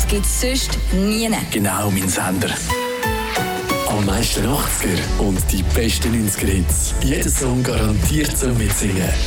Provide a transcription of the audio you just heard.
Das gibt es sonst nie. Genau, mein Sender. Am meisten 80er und die besten 90er Hits. Jeder Song garantiert zum Mitsingen.